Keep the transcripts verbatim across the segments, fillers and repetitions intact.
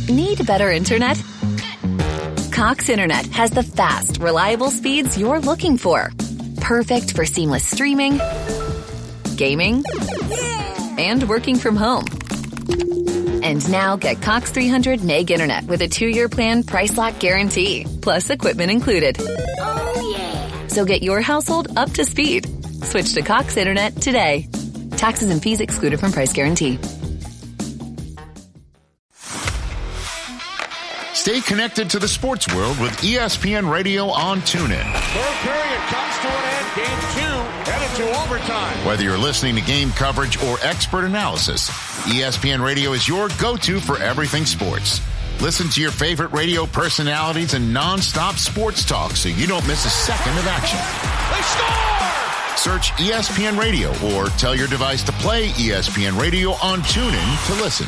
Need better internet? Cox Internet has the fast, reliable speeds you're looking for. Perfect for seamless streaming, gaming, and working from home. And now get Cox three hundred meg internet with a two-year plan price lock guarantee, plus equipment included. Oh, yeah. So get your household up to speed. Switch to Cox Internet today. Taxes and fees excluded from price guarantee. Stay connected to the sports world with E S P N Radio on TuneIn. Third period comes to an end. Game two headed to overtime. Whether you're listening to game coverage or expert analysis, E S P N Radio is your go-to for everything sports. Listen to your favorite radio personalities and non-stop sports talk so you don't miss a second of action. They score! Search E S P N Radio or tell your device to play E S P N Radio on TuneIn to listen.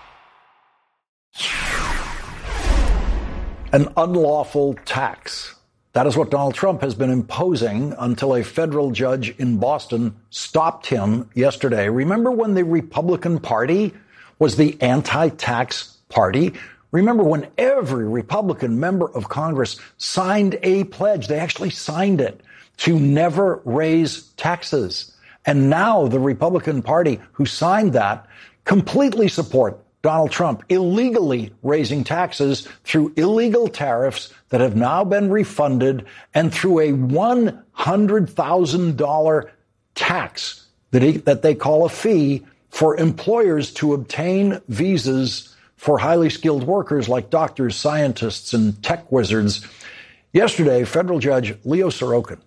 An unlawful tax. That is what Donald Trump has been imposing until a federal judge in Boston stopped him yesterday. Remember when the Republican Party was the anti-tax party? Remember when every Republican member of Congress signed a pledge, they actually signed it, to never raise taxes. And now the Republican Party who signed that completely support Donald Trump illegally raising taxes through illegal tariffs that have now been refunded and through a one hundred thousand dollars tax that, he, that they call a fee for employers to obtain visas for highly skilled workers like doctors, scientists, and tech wizards. Yesterday, federal judge Leo Sorokin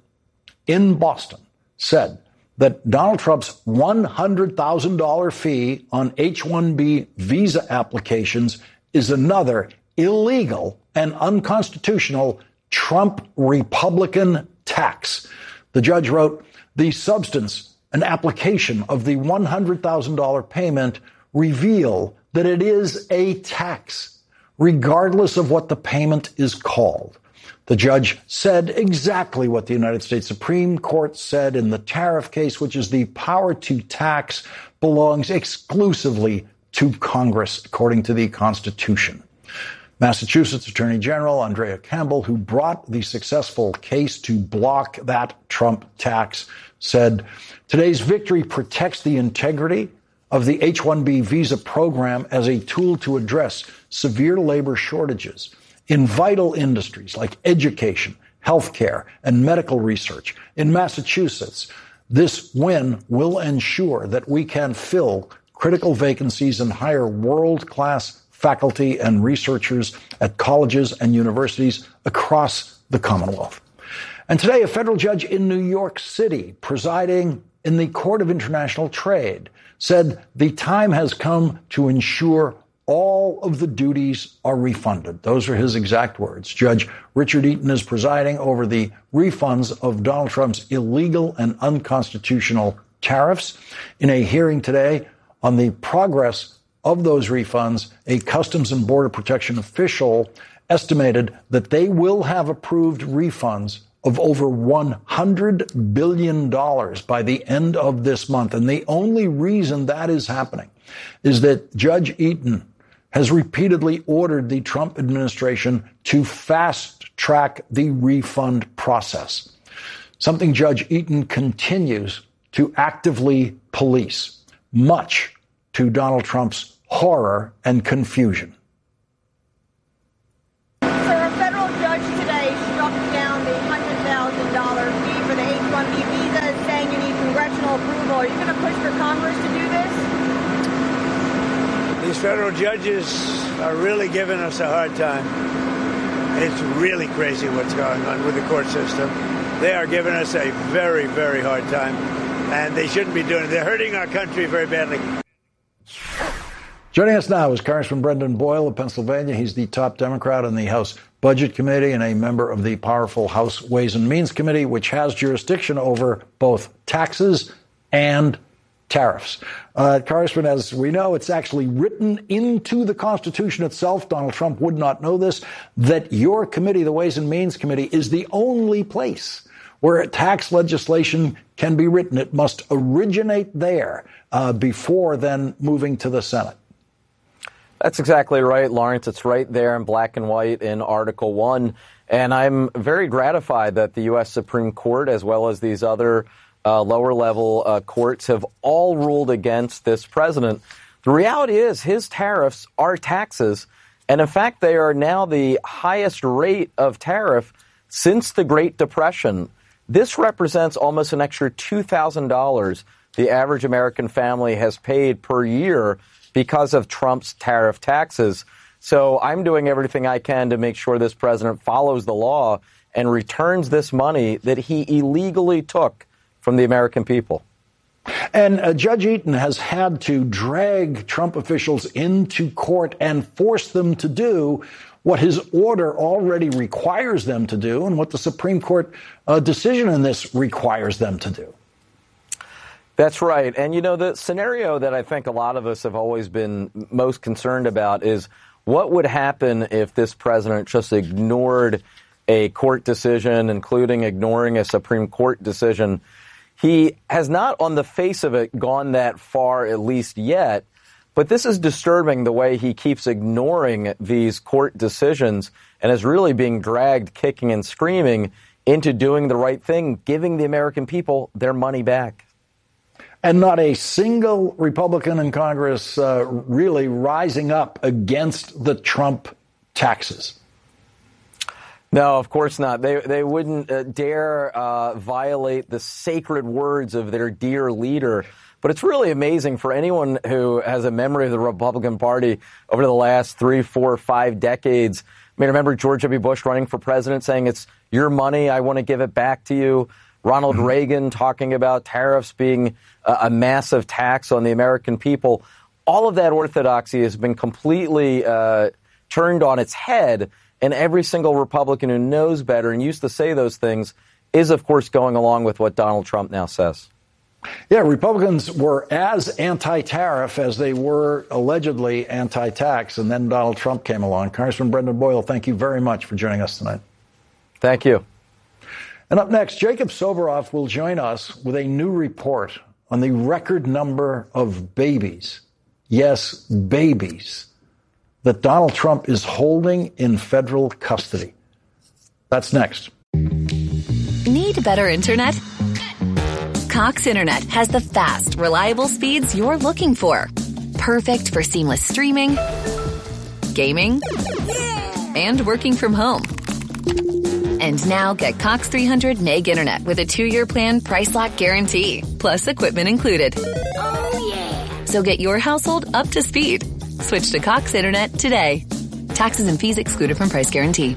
in Boston said that Donald Trump's one hundred thousand dollars fee on H one B visa applications is another illegal and unconstitutional Trump Republican tax. The judge wrote, the substance and application of the one hundred thousand dollars payment reveal that it is a tax, regardless of what the payment is called. The judge said exactly what the United States Supreme Court said in the tariff case, which is the power to tax belongs exclusively to Congress, according to the Constitution. Massachusetts Attorney General Andrea Campbell, who brought the successful case to block that Trump tax, said, today's victory protects the integrity of the H one B visa program as a tool to address severe labor shortages in vital industries like education, healthcare, and medical research. In Massachusetts, this win will ensure that we can fill critical vacancies and hire world-class faculty and researchers at colleges and universities across the Commonwealth. And today, a federal judge in New York City, presiding in the Court of International Trade, said the time has come to ensure all of the duties are refunded. Those are his exact words. Judge Richard Eaton is presiding over the refunds of Donald Trump's illegal and unconstitutional tariffs. In a hearing today on the progress of those refunds, a Customs and Border Protection official estimated that they will have approved refunds of over one hundred billion dollars by the end of this month. And the only reason that is happening is that Judge Eaton has repeatedly ordered the Trump administration to fast-track the refund process, something Judge Eaton continues to actively police, much to Donald Trump's horror and confusion. So a federal judge today struck down the one hundred thousand dollars fee for the H one B visa, saying you need congressional approval. Are you going to push for Congress to do this? These federal judges are really giving us a hard time. It's really crazy what's going on with the court system. They are giving us a very, very hard time, and they shouldn't be doing it. They're hurting our country very badly. Joining us now is Congressman Brendan Boyle of Pennsylvania. He's the top Democrat on the House Budget Committee and a member of the powerful House Ways and Means Committee, which has jurisdiction over both taxes and tariffs. Uh, Congressman, as we know, it's actually written into the Constitution itself. Donald Trump would not know this, that your committee, the Ways and Means Committee, is the only place where tax legislation can be written. It must originate there uh, before then moving to the Senate. That's exactly right, Lawrence. It's right there in black and white in Article one. And I'm very gratified that the U S Supreme Court, as well as these other uh, lower-level uh, courts, have all ruled against this president. The reality is his tariffs are taxes, and in fact, they are now the highest rate of tariff since the Great Depression. This represents almost an extra two thousand dollars the average American family has paid per year because of Trump's tariff taxes. So I'm doing everything I can to make sure this president follows the law and returns this money that he illegally took from the American people. And uh, Judge Eaton has had to drag Trump officials into court and force them to do what his order already requires them to do and what the Supreme Court uh, decision in this requires them to do. That's right. And, you know, the scenario that I think a lot of us have always been most concerned about is what would happen if this president just ignored a court decision, including ignoring a Supreme Court decision. He has not, on the face of it, gone that far, at least yet. But this is disturbing, the way he keeps ignoring these court decisions and is really being dragged kicking and screaming into doing the right thing, giving the American people their money back. And not a single Republican in Congress uh, really rising up against the Trump taxes. No, of course not. They they wouldn't uh, dare uh, violate the sacred words of their dear leader. But it's really amazing for anyone who has a memory of the Republican Party over the last three, four, five decades. I mean, remember George W. Bush running for president saying, it's your money, I want to give it back to you. Ronald mm-hmm. Reagan talking about tariffs being a, a massive tax on the American people. All of that orthodoxy has been completely uh, turned on its head. And every single Republican who knows better and used to say those things is, of course, going along with what Donald Trump now says. Yeah, Republicans were as anti-tariff as they were allegedly anti-tax, and then Donald Trump came along. Congressman Brendan Boyle, thank you very much for joining us tonight. Thank you. And up next, Jacob Soboroff will join us with a new report on the record number of babies, yes, babies, that Donald Trump is holding in federal custody. That's next. Need better internet? Cox Internet has the fast, reliable speeds you're looking for. Perfect for seamless streaming, gaming, and working from home. And now get Cox three hundred meg internet with a two-year plan price lock guarantee, plus equipment included. Oh, yeah. So get your household up to speed. Switch to Cox Internet today. Taxes and fees excluded from price guarantee.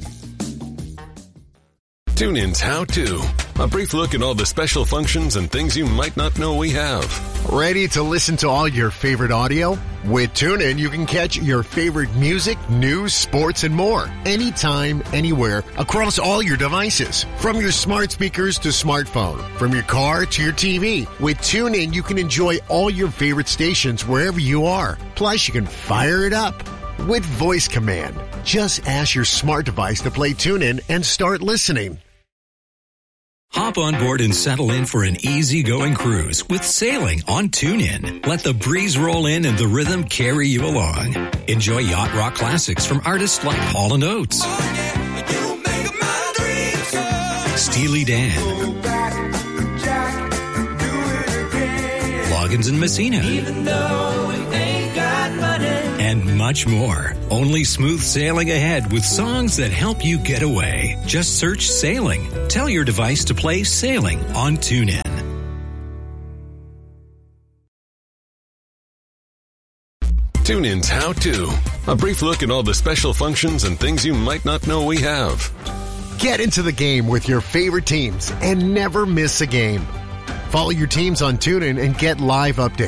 TuneIn's How To. A brief look at all the special functions and things you might not know we have. Ready to listen to all your favorite audio? With TuneIn, you can catch your favorite music, news, sports, and more. Anytime, anywhere, across all your devices. From your smart speakers to smartphone. From your car to your T V. With TuneIn, you can enjoy all your favorite stations wherever you are. Plus, you can fire it up with voice command. Just ask your smart device to play TuneIn and start listening. Hop on board and settle in for an easygoing cruise with sailing on TuneIn. Let the breeze roll in and the rhythm carry you along. Enjoy yacht rock classics from artists like Hall and Oates, oh, yeah, you make my dreams so Steely Dan, Jack, Loggins and Messina, even though we ain't got money, and much more. Only smooth sailing ahead with songs that help you get away. Just search Sailing. Tell your device to play Sailing on TuneIn. TuneIn's How To. A brief look at all the special functions and things you might not know we have. Get into the game with your favorite teams and never miss a game. Follow your teams on TuneIn and get live updates.